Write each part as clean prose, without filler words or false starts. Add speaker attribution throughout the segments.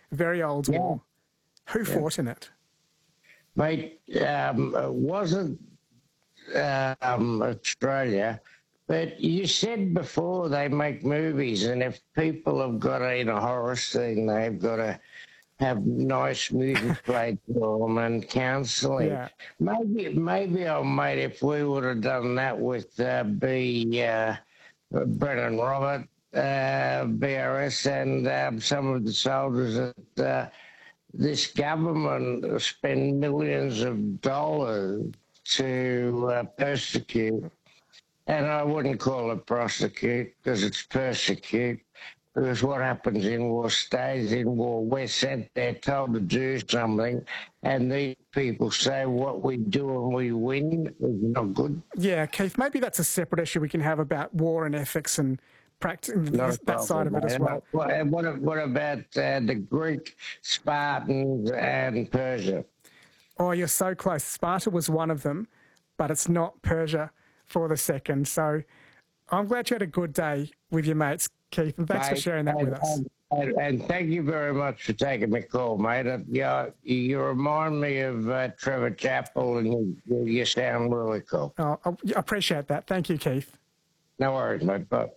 Speaker 1: Very old war. Who fought in it?
Speaker 2: Mate, it wasn't Australia, but you said before they make movies, and if people have got in a horror scene, they've got to have nice music played for them and counselling.
Speaker 1: Yeah.
Speaker 2: Maybe, oh mate, if we would have done that with Brennan Robert, BRS, and some of the soldiers that this government spend millions of dollars to persecute. And I wouldn't call it prosecute because it's persecute. Because what happens in war stays in war. We're sent there, told to do something, and these people say what we do and we win is not good.
Speaker 1: Yeah, Keith, maybe that's a separate issue we can have about war and ethics and practice, that side of it as well.
Speaker 2: What about the Greek, Spartans and Persia?
Speaker 1: Oh, you're so close. Sparta was one of them, but it's not Persia for the second. So I'm glad you had a good day with your mates, Keith, and thanks for sharing that with us.
Speaker 2: And thank you very much for taking my call, mate. You remind me of Trevor Chappell, and you sound really cool.
Speaker 1: Oh, I appreciate that. Thank you, Keith.
Speaker 2: No worries, mate. Bye.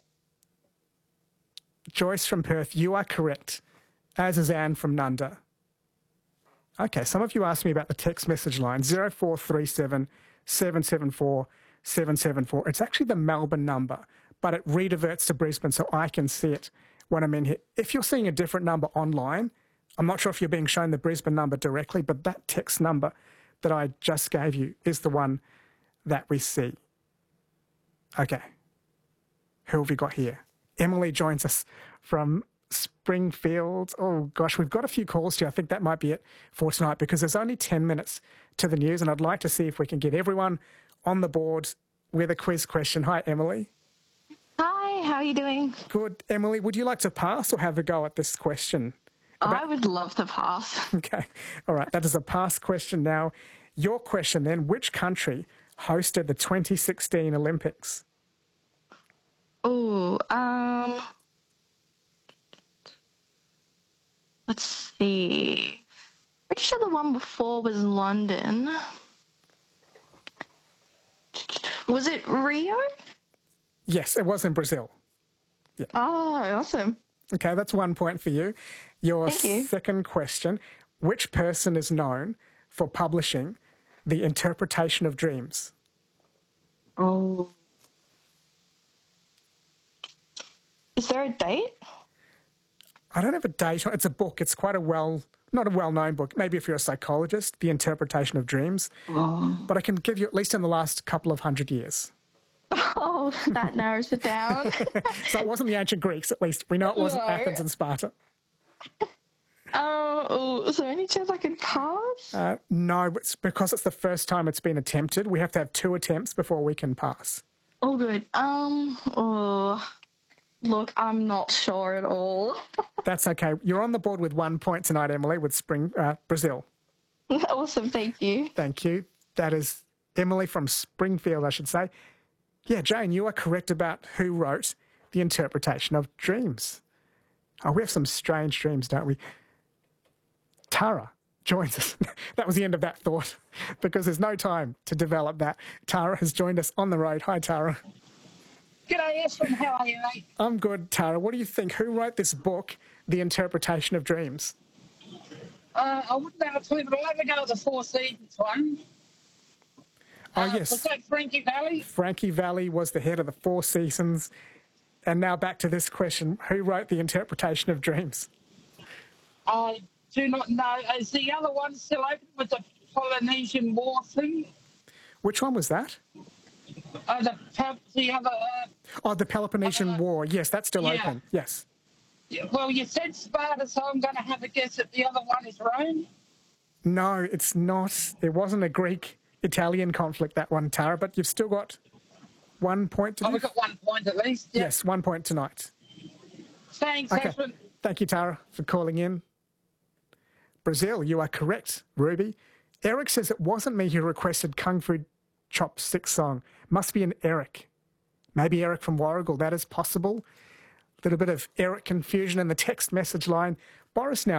Speaker 1: Joyce from Perth, you are correct, as is Anne from Nunda. Okay, some of you asked me about the text message line, 0437 774 774. It's actually the Melbourne number, but it rediverts to Brisbane so I can see it when I'm in here. If you're seeing a different number online, I'm not sure if you're being shown the Brisbane number directly, but that text number that I just gave you is the one that we see. Okay. Who have we got here? Emily joins us from Springfield. Oh, gosh, we've got a few calls here. I think that might be it for tonight because there's only 10 minutes to the news, and I'd like to see if we can get everyone on the board with a quiz question. Hi, Emily.
Speaker 3: Hi, how are you doing?
Speaker 1: Good. Emily, would you like to pass or have a go at this question?
Speaker 3: I would love to pass.
Speaker 1: Okay. All right. That is a pass question now. Your question then, which country hosted the 2016 Olympics?
Speaker 3: Oh, let's see. Pretty sure the one before was London. Was it Rio?
Speaker 1: Yes, it was in Brazil. Yeah.
Speaker 3: Oh, awesome.
Speaker 1: Okay, that's 1 point for you. Your
Speaker 3: Thank you.
Speaker 1: second question, which person is known for publishing The Interpretation of Dreams?
Speaker 3: Oh. Is there a date?
Speaker 1: I don't have a date. It's a book. It's quite not a well-known book. Maybe if you're a psychologist, The Interpretation of Dreams.
Speaker 3: Oh.
Speaker 1: But I can give you at least in the last couple of hundred years.
Speaker 3: Oh, that narrows it down.
Speaker 1: So it wasn't the ancient Greeks, at least. We know it wasn't Athens and Sparta.
Speaker 3: Is there any chance I could pass?
Speaker 1: No, it's because it's the first time it's been attempted. We have to have 2 attempts before we can pass.
Speaker 3: Oh, good. Look, I'm not sure at all.
Speaker 1: That's okay. You're on the board with 1 point tonight, Emily, with Brazil.
Speaker 3: Awesome, thank you.
Speaker 1: Thank you. That is Emily from Springfield, I should say. Yeah, Jane, you are correct about who wrote The Interpretation of Dreams. Oh, we have some strange dreams, don't we? Tara joins us. That was the end of that thought because there's no time to develop that. Tara has joined us on the road. Hi, Tara.
Speaker 4: G'day, Espen. How are you, mate?
Speaker 1: I'm good, Tara. What do you think? Who wrote this book, The Interpretation of Dreams?
Speaker 4: I wouldn't have a clue, but I'll have a go at the Four Seasons one.
Speaker 1: Oh, yes.
Speaker 4: Was that Frankie Valli?
Speaker 1: Frankie Valli was the head of the Four Seasons. And now back to this question. Who wrote The Interpretation of Dreams?
Speaker 4: I do not know. Is the other one still open with the Polynesian War thing?
Speaker 1: Which one was that?
Speaker 4: The other...
Speaker 1: the Peloponnesian War. Yes, that's still open. Yes.
Speaker 4: Well, you said Sparta, so I'm going to have a guess that the other one is Rome.
Speaker 1: No, it's not. It wasn't a Greek-Italian conflict, that one, Tara, but you've still got 1 point to do.
Speaker 4: We've got 1 point at least. Yep.
Speaker 1: Yes, 1 point tonight.
Speaker 4: Thanks,
Speaker 1: okay.
Speaker 4: Espen.
Speaker 1: Thank you, Tara, for calling in. Brazil, you are correct, Ruby. Eric says it wasn't me who requested Kung Fu Chopstick song. Must be an Eric. Maybe Eric from Warrigal. That is possible. A little bit of Eric confusion in the text message line. Boris now.